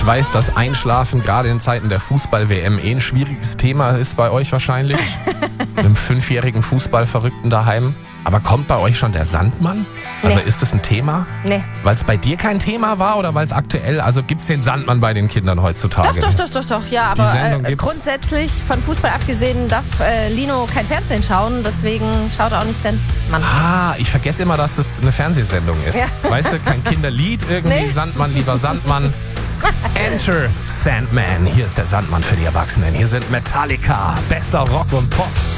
Ich weiß, dass Einschlafen gerade in Zeiten der Fußball-WM ein schwieriges Thema ist bei euch wahrscheinlich. Mit einem 5-jährigen Fußballverrückten daheim. Aber kommt bei euch schon der Sandmann? Also ist das ein Thema? Nee. Weil es bei dir kein Thema war oder weil es aktuell, also gibt es den Sandmann bei den Kindern heutzutage? Doch. Ja, Die aber Sendung gibt's. grundsätzlich von Fußball abgesehen darf Lino kein Fernsehen schauen. Deswegen schaut er auch nicht Sandmann. Ich vergesse immer, dass das eine Fernsehsendung ist. Ja. Weißt du, kein Kinderlied irgendwie, Nee. Sandmann, lieber Sandmann. Enter Sandman. Hier ist der Sandmann für die Erwachsenen. Hier sind Metallica, bester Rock und Pop.